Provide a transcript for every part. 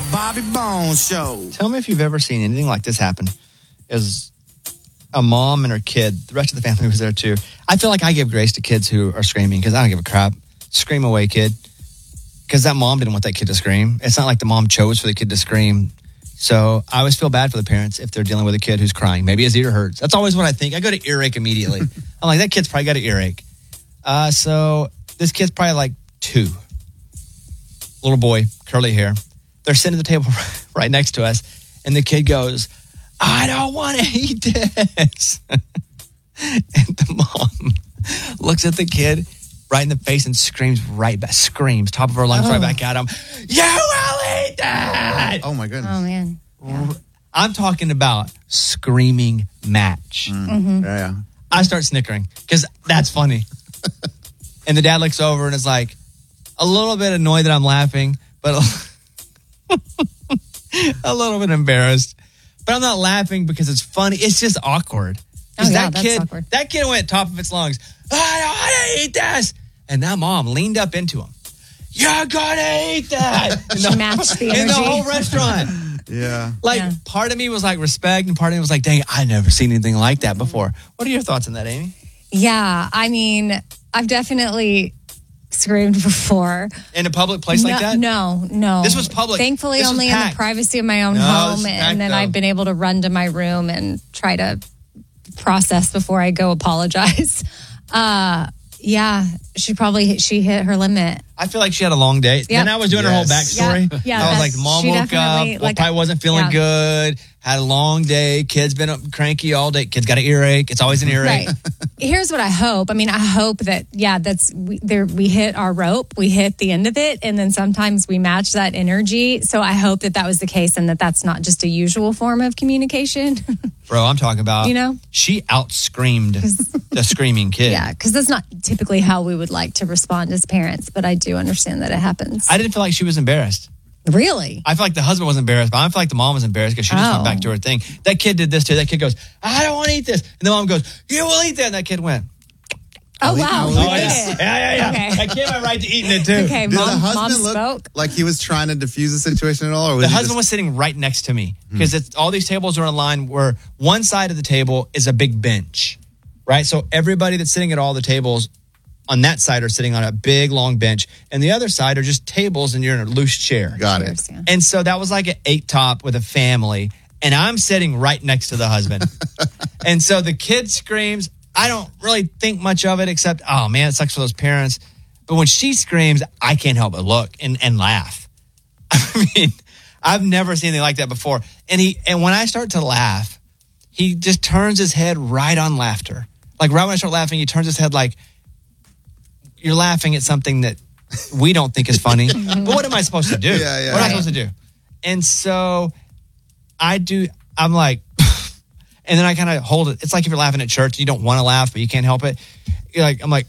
Bobby Bones Show. Tell me if you've ever seen anything like this happen. Is a mom and her kid, the rest of the family was there too. I feel like I give grace to kids who are screaming because I don't give a crap. Scream away, kid. Because that mom didn't want that kid to scream. It's not like the mom chose for the kid to scream. So I always feel bad for the parents if they're dealing with a kid who's crying. Maybe his ear hurts. That's always what I think. I go to earache immediately. I'm like, that kid's probably got an earache. So this kid's probably like 2. Little boy, curly hair. They're sitting at the table right next to us. And the kid goes, I don't want to eat this. And the mom looks at the kid right in the face and screams right back. Screams, top of her lungs, right back at him. You will eat that! Oh, my goodness. Oh, man. Yeah. I'm talking about screaming match. Yeah. I start snickering because that's funny. And the dad looks over and is like a little bit annoyed that I'm laughing, but a little bit embarrassed. But I'm not laughing because it's funny. It's just awkward. Oh, yeah, that's awkward. That kid went top of its lungs. I don't want to eat this. And that mom leaned up into him. You're going to eat that. She matched the energy. In the whole restaurant. Yeah. Part of me was like respect, and part of me was like, dang, I've never seen anything like that before. What are your thoughts on that, Amy? Yeah, I mean, I've definitely screamed before. In a public place like that? No. This was public. Thankfully, This was only in the packed. privacy of my own home. And then I've been able to run to my room and try to process before I go apologize. Yeah, she hit her limit. I feel like she had a long day. Yep. Then I was doing her whole backstory. Yeah, I was like, mom she woke up, probably wasn't feeling good, had a long day, kid's been up cranky all day, kid's got an earache, it's always an earache. Right. Here's what I hope. I mean, I hope that, we hit our rope, we hit the end of it, and then sometimes we match that energy. So I hope that was the case and that's not just a usual form of communication. Bro, I'm talking about, she out-screamed the screaming kid. Yeah, because that's not typically how we would like to respond as parents, but I do understand that it happens. I didn't feel like she was embarrassed. Really? I feel like the husband was embarrassed, but I feel like the mom was embarrassed because she just went back to her thing. That kid did this too. That kid goes, I don't want to eat this. And the mom goes, you will eat that. And that kid went, oh, wow. Yeah. Okay. I gave my right to eating it too. Okay, Did the mom husband look spoke? like he was trying to diffuse the situation at all? Or was The husband was sitting right next to me because all these tables are in line where one side of the table is a big bench, right? So everybody that's sitting at all the tables on that side are sitting on a big, long bench. And the other side are just tables and you're in a loose chair. Got it. Yeah. And so that was like an 8-top with a family. And I'm sitting right next to the husband. And so the kid screams. I don't really think much of it except, oh, man, it sucks for those parents. But when she screams, I can't help but look and laugh. I mean, I've never seen anything like that before. And when I start to laugh, he just turns his head right on laughter. Like right when I start laughing, he turns his head like, you're laughing at something that we don't think is funny. But what am I supposed to do? What am I supposed to do? And so I'm like, and then I kind of hold it. It's like if you're laughing at church, you don't want to laugh, but you can't help it. I'm like,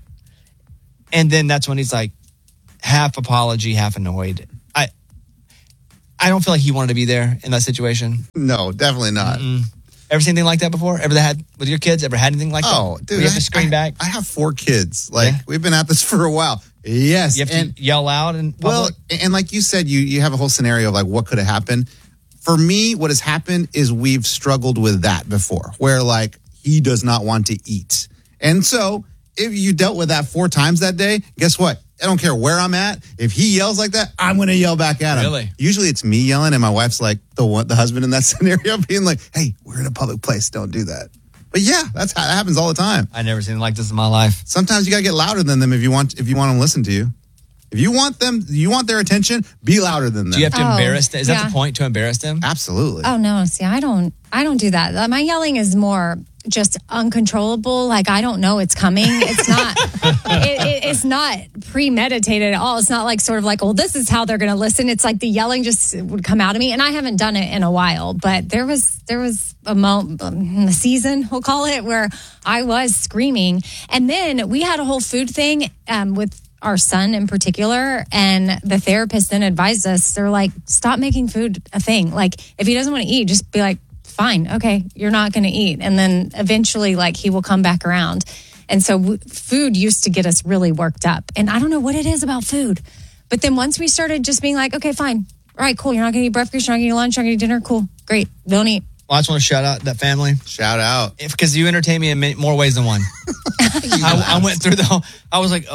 and then that's when he's like, half apology, half annoyed. I don't feel like he wanted to be there in that situation. No, definitely not. Ever seen anything like that before? Ever had with your kids? Ever had anything like that? Oh, dude. You have to scream back? I have 4 kids. We've been at this for a while. Yes. You have to yell out and well, and like you said, you have a whole scenario of like what could have happened. For me, what has happened is we've struggled with that before, where like he does not want to eat. And so if you dealt with that 4 times that day, guess what? I don't care where I'm at. If he yells like that, I'm going to yell back at him. Really? Usually it's me yelling and my wife's like the husband in that scenario being like, hey, we're in a public place. Don't do that. But yeah, that happens all the time. I never seen it like this in my life. Sometimes you got to get louder than them if you want them to listen to you. If you want their attention, be louder than them. Do you have to embarrass them? Is that the point, to embarrass them? Absolutely. Oh, no. See, I don't do that. My yelling is more just uncontrollable. Like, I don't know it's coming. It's not, it's not premeditated at all. It's not like sort of like, well, this is how they're going to listen. It's like the yelling just would come out of me. And I haven't done it in a while, but there was a moment in the season, we'll call it, where I was screaming. And then we had a whole food thing with our son in particular, and the therapist then advised us, they're like, stop making food a thing. Like, if he doesn't want to eat, just be like, fine, okay, you're not going to eat. And then eventually, like, he will come back around. And so food used to get us really worked up. And I don't know what it is about food. But then once we started just being like, okay, fine, All right, cool. You're not going to eat breakfast. You're not going to eat lunch. You're not going to eat dinner. Cool. Great. Don't eat. Well, I just want to shout out that family. Shout out. Because you entertain me in more ways than one. I went through the whole, I was like,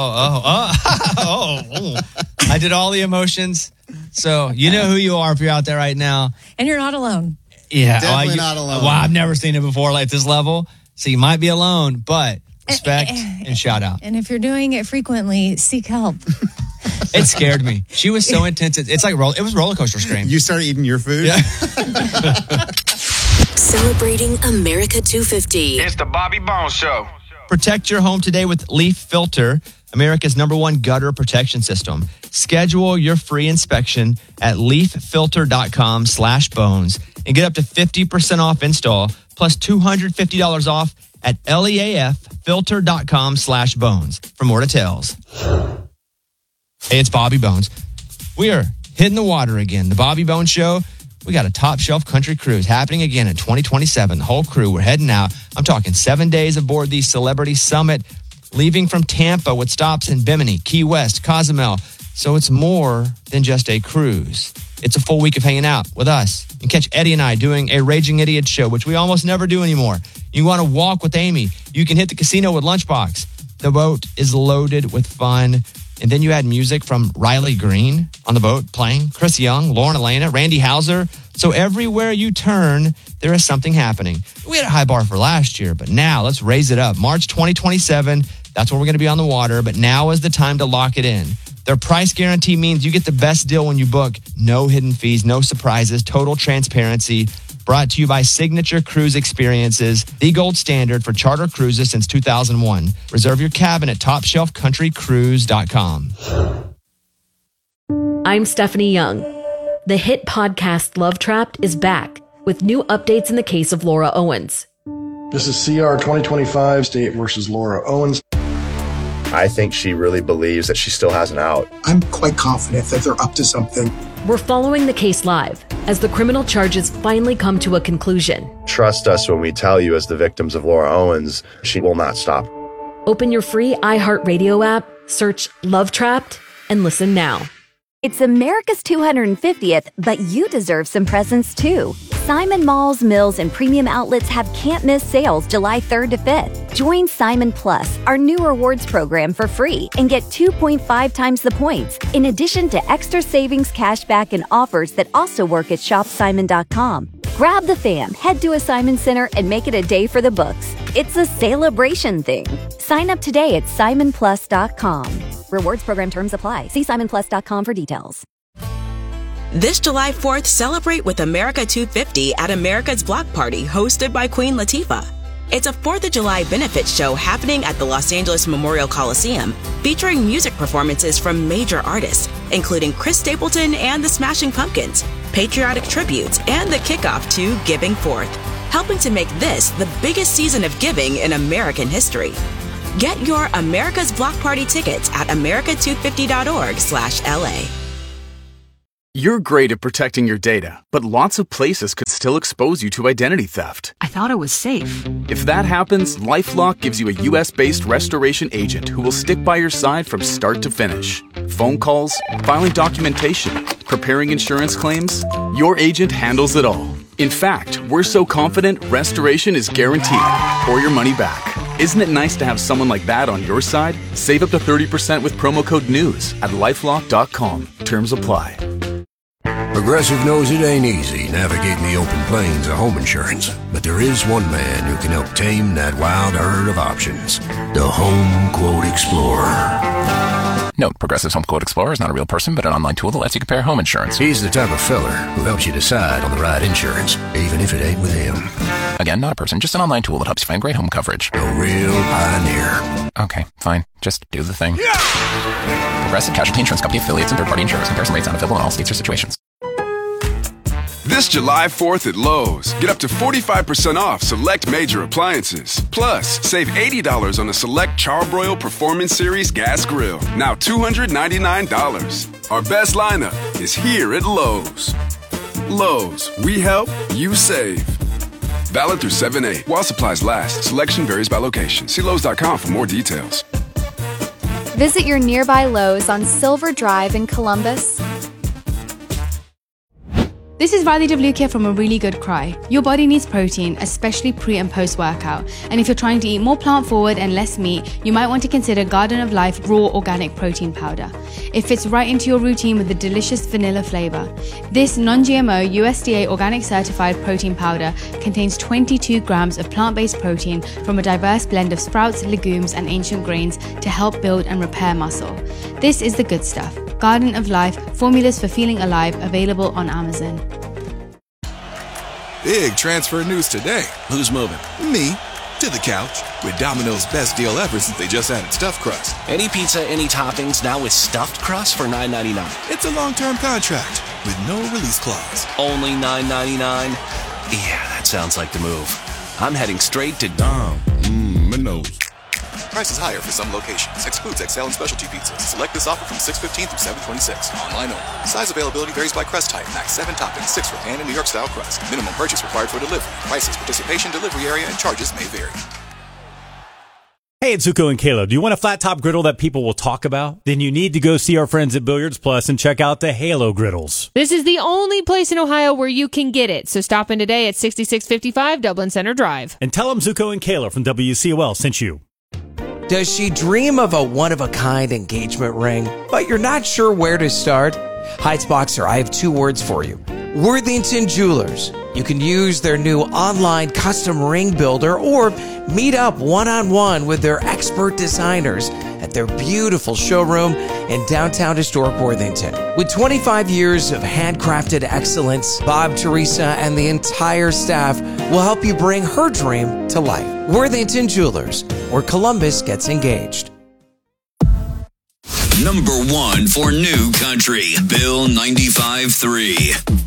oh. I did all the emotions. So you know who you are if you're out there right now. And you're not alone. Yeah. Definitely not alone. Wow, I've never seen it before like this level. So you might be alone, but respect and shout out. And if you're doing it frequently, seek help. It scared me. She was so intense. It's like it was roller coaster scream. You started eating your food? Yeah. Celebrating America 250. It's the Bobby Bones Show. Protect your home today with Leaf Filter, America's #1 gutter protection system. Schedule your free inspection at leaffilter.com/bones and get up to 50% off install plus $250 off at leaffilter.com/bones for more details. Hey, it's Bobby Bones. We are hitting the water again. The Bobby Bones Show. We got a top shelf country cruise happening again in 2027. The whole crew, we're heading out. I'm talking 7 days aboard the Celebrity Summit, leaving from Tampa with stops in Bimini, Key West, Cozumel. So it's more than just a cruise. It's a full week of hanging out with us. You can catch Eddie and I doing a Raging Idiot show, which we almost never do anymore. You want to walk with Amy. You can hit the casino with Lunchbox. The boat is loaded with fun. And then you had music from Riley Green on the boat playing, Chris Young, Lauren Elena, Randy Houser. So everywhere you turn, there is something happening. We had a high bar for last year, but now let's raise it up. March 2027, that's where we're going to be on the water, but now is the time to lock it in. Their price guarantee means you get the best deal when you book. No hidden fees, no surprises, total transparency. Brought to you by Signature Cruise Experiences, the gold standard for charter cruises since 2001. Reserve your cabin at TopShelfCountryCruise.com. I'm Stephanie Young. The hit podcast Love Trapped is back with new updates in the case of Laura Owens. This is CR 2025, State versus Laura Owens. I think she really believes that she still has an out. I'm quite confident that they're up to something. We're following the case live as the criminal charges finally come to a conclusion. Trust us when we tell you, as the victims of Laura Owens, she will not stop. Open your free iHeartRadio app, search Love Trapped, and listen now. It's America's 250th, but you deserve some presents too. Simon Malls, Mills, and Premium Outlets have can't-miss sales July 3rd to 5th. Join Simon Plus, our new rewards program, for free and get 2.5 times the points, in addition to extra savings, cashback, and offers that also work at shopsimon.com. Grab the fam, head to a Simon Center, and make it a day for the books. It's a celebration thing. Sign up today at simonplus.com. Rewards program terms apply. See simonplus.com for details. This July 4th, celebrate with America 250 at America's Block Party, hosted by Queen Latifah. It's a 4th of July benefit show happening at the Los Angeles Memorial Coliseum, featuring music performances from major artists, including Chris Stapleton and the Smashing Pumpkins, patriotic tributes, and the kickoff to Giving Forth, helping to make this the biggest season of giving in American history. Get your America's Block Party tickets at america250.org/LA. You're great at protecting your data, but lots of places could still expose you to identity theft. I thought it was safe. If that happens, LifeLock gives you a U.S.-based restoration agent who will stick by your side from start to finish. Phone calls, filing documentation, preparing insurance claims, your agent handles it all. In fact, we're so confident restoration is guaranteed or your money back. Isn't it nice to have someone like that on your side? Save up to 30% with promo code NEWS at LifeLock.com. Terms apply. Progressive knows it ain't easy navigating the open plains of home insurance, but there is one man who can help tame that wild herd of options. The Home Quote Explorer. Note, Progressive's Home Quote Explorer is not a real person, but an online tool that lets you compare home insurance. He's the type of fella who helps you decide on the right insurance, even if it ain't with him. Again, not a person, just an online tool that helps you find great home coverage. A real pioneer. Okay, fine. Just do the thing. Progressive Casualty Insurance Company affiliates and third-party insurers. Comparison rates not available in all states or situations. This July 4th at Lowe's, get up to 45% off select major appliances. Plus, save $80 on a select Charbroil Performance Series gas grill, now $299. Our best lineup is here at Lowe's. Lowe's, we help, you save. Valid through 7/8. While supplies last, selection varies by location. See Lowe's.com for more details. Visit your nearby Lowe's on Silver Drive in Columbus. This is Riley Devlukia from A Really Good Cry. Your body needs protein, especially pre and post workout. And if you're trying to eat more plant forward and less meat, you might want to consider Garden of Life Raw Organic Protein Powder. It fits right into your routine with a delicious vanilla flavor. This non-GMO USDA organic certified protein powder contains 22 grams of plant-based protein from a diverse blend of sprouts, legumes, and ancient grains to help build and repair muscle. This is the good stuff. Garden of Life, formulas for feeling alive, available on Amazon. Big transfer news today. Who's moving? Me. To the couch. With Domino's best deal ever since they just added stuffed crust. Any pizza, any toppings, now with stuffed crust for $9.99. It's a long-term contract with no release clause. Only $9.99? Yeah, that sounds like the move. I'm heading straight to Domino's. Price is higher for some locations. Excludes XL and specialty pizzas. Select this offer from 6/15 through 7/26. Online only. Size availability varies by crust type. Max 7 toppings, 6 for pan and New York style crust. Minimum purchase required for delivery. Prices, participation, delivery area, and charges may vary. Hey, it's Zuko and Kayla. Do you want a flat top griddle that people will talk about? Then you need to go see our friends at Billiards Plus and check out the Halo griddles. This is the only place in Ohio where you can get it. So stop in today at 6655 Dublin Center Drive. And tell them Zuko and Kayla from WCOL sent you. Does she dream of a one-of-a-kind engagement ring, but you're not sure where to start? Heights Boxer, I have 2 words for you. Worthington Jewelers. You can use their new online custom ring builder or meet up one-on-one with their expert designers at their beautiful showroom in downtown historic Worthington. With 25 years of handcrafted excellence, Bob, Teresa, and the entire staff will help you bring her dream to life. Worthington Jewelers, where Columbus gets engaged. Number 1 for New Country, Bill 95.3.